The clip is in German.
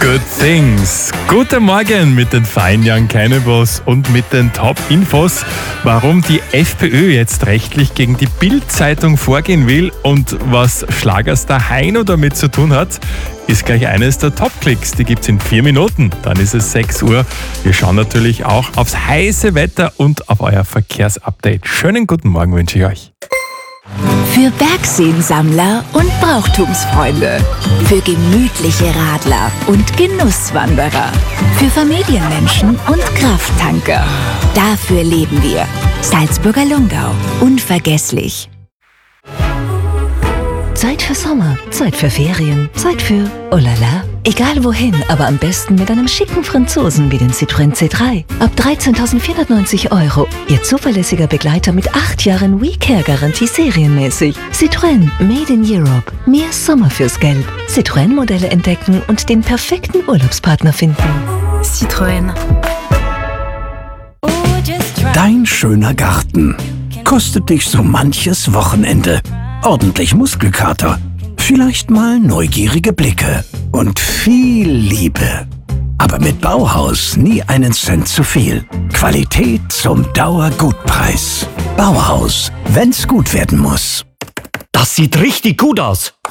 Good Things. Guten Morgen mit den Feinjan Cannibals und mit den Top-Infos, warum die FPÖ jetzt rechtlich gegen die Bild-Zeitung vorgehen will und was Schlagerstar Heino damit zu tun hat, ist gleich eines der Top-Klicks. Die gibt's in 4 Minuten. Dann ist es 6 Uhr. Wir schauen natürlich auch aufs heiße Wetter und auf euer Verkehrsupdate. Schönen guten Morgen wünsche ich euch. Für Bergseensammler und Brauchtumsfreunde. Für gemütliche Radler und Genusswanderer. Für Familienmenschen und Krafttanker. Dafür leben wir. Salzburger Lungau. Unvergesslich. Zeit für Sommer, Zeit für Ferien, Zeit für oh la la. Egal wohin, aber am besten mit einem schicken Franzosen wie den Citroën C3. Ab 13.490 €. Ihr zuverlässiger Begleiter mit 8 Jahren WeCare-Garantie serienmäßig. Citroën, Made in Europe. Mehr Sommer fürs Geld. Citroën-Modelle entdecken und den perfekten Urlaubspartner finden. Citroën. Dein schöner Garten kostet dich so manches Wochenende. Ordentlich Muskelkater, vielleicht mal neugierige Blicke und viel Liebe. Aber mit Bauhaus nie einen Cent zu viel. Qualität zum Dauergutpreis. Bauhaus, wenn's gut werden muss. Das sieht richtig gut aus.